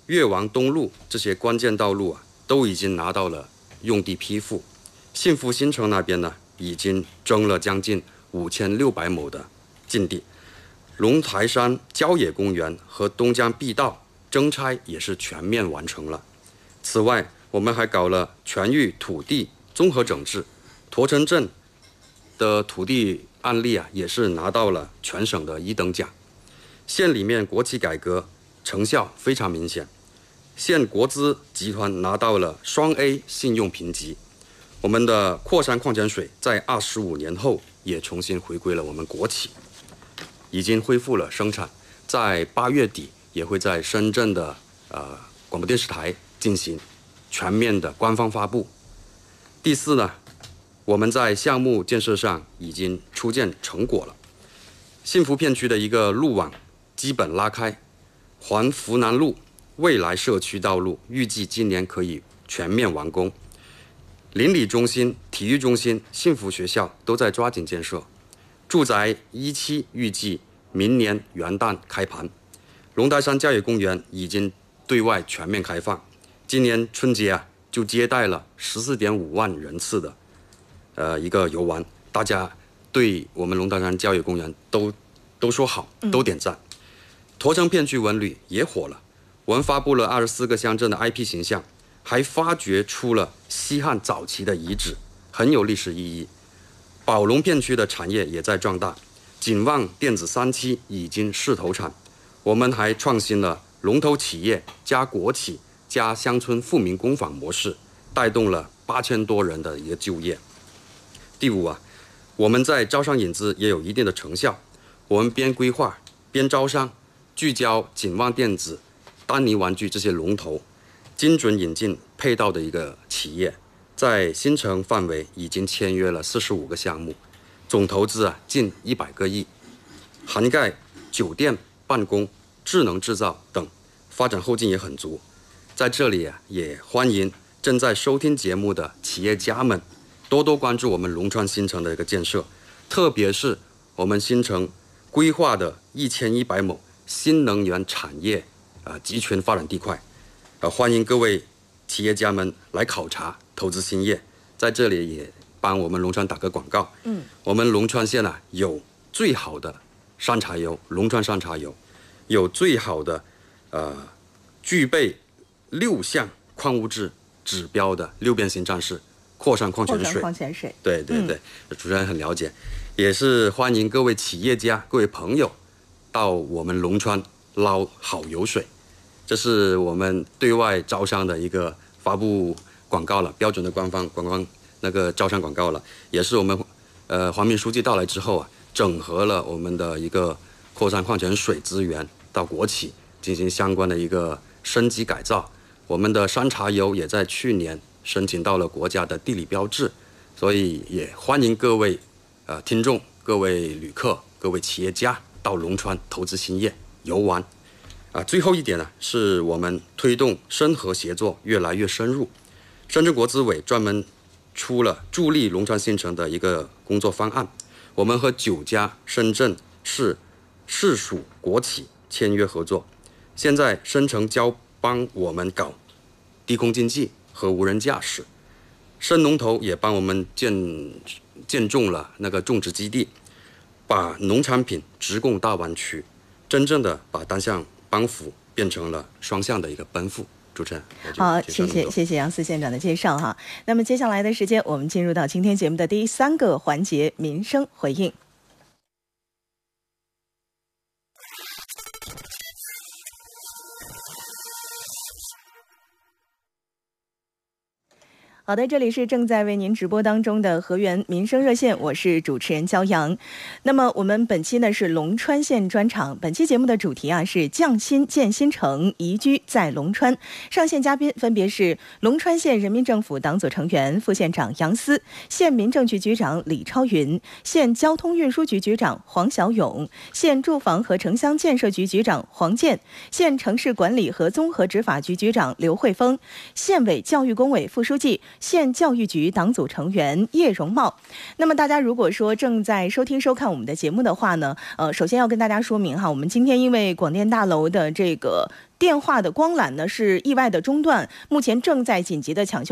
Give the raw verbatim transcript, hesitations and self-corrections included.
越王东路这些关键道路啊，都已经拿到了用地批复。幸福新城那边呢，已经征了将近五千六百亩的禁地。龙台山郊野公园和东江碧道征拆也是全面完成了。此外，我们还搞了全域土地综合整治，驼城镇的土地案例啊，也是拿到了全省的一等奖。县里面国企改革成效非常明显，县国资集团拿到了双 A 信用评级。我们的阔山矿泉水在二十五年后也重新回归了我们国企，已经恢复了生产，在八月底也会在深圳的呃广播电视台进行全面的官方发布。第四呢，我们在项目建设上已经初见成果了。幸福片区的一个路网基本拉开，环福南路未来社区道路预计今年可以全面完工。邻里中心、体育中心、幸福学校都在抓紧建设。住宅一期预计明年元旦开盘。龙台山郊野公园已经对外全面开放，今年春节啊就接待了十四点五万人次的呃一个游玩，大家对我们龙台山郊野公园都都说好，都点赞。嗯、驼城片区文旅也火了，我们发布了二十四个乡镇的 I P 形象，还发掘出了西汉早期的遗址，很有历史意义。宝龙片区的产业也在壮大，景旺电子三期已经试投产。我们还创新了龙头企业加国企加乡村富民工坊模式，带动了八千多人的一个就业。第五啊，我们在招商引资也有一定的成效，我们边规划边招商，聚焦景旺电子、丹尼玩具这些龙头，精准引进配套的一个企业，在新城范围已经签约了四十五个项目，总投资啊近一百个亿，涵盖酒店、办公、智能制造等，发展后劲也很足。在这里啊，也欢迎正在收听节目的企业家们多多关注我们龙川新城的一个建设，特别是我们新城规划的一千一百亩新能源产业呃集群发展地块，呃欢迎各位企业家们来考察投资兴业。在这里也帮我们龙川打个广告，嗯，我们龙川县啊有最好的山茶油，龙川山茶油，有最好的呃具备六项矿物质指标的六边形战士阔山矿泉水。 矿泉水， 对对对、嗯，主持人很了解，也是欢迎各位企业家、各位朋友到我们龙川捞好油水。这是我们对外招商的一个发布广告了，标准的官方官方那个招商广告了，也是我们呃黄敏书记到来之后啊，整合了我们的一个阔山矿泉水资源到国企进行相关的一个升级改造。我们的山茶油也在去年申请到了国家的地理标志，所以也欢迎各位呃听众、各位旅客、各位企业家到龙川投资兴业游玩。啊，最后一点呢，是我们推动深合协作越来越深入。深圳国资委专门出了助力龙川新城的一个工作方案，我们和九家深圳市市属国企签约合作。现在深城交帮我们搞低空经济和无人驾驶，深农投也帮我们建建种了那个种植基地，把农产品直供大湾区，真正的把单向帮扶变成了双向的一个奔赴。主持人， 好，谢谢谢谢杨思县长的介绍哈。那么接下来的时间，我们进入到今天节目的第三个环节——民生回应。好的，这里是正在为您直播当中的河源民生热线，我是主持人焦阳。那么我们本期呢是龙川县专场，本期节目的主题啊是匠心建新城，宜居在龙川。上线嘉宾分别是龙川县人民政府党组成员、副县长杨思，县民政局局长李超云，县交通运输局局长黄小勇，县住房和城乡建设局局长黄健，县城市管理和综合执法局局长刘慧峰，县委教育工委副书记、县教育局党组成员叶荣茂。那么大家如果说正在收听收看我们的节目的话呢，呃，首先要跟大家说明哈，我们今天因为广电大楼的这个电话的光缆呢是意外的中断，目前正在紧急的抢修。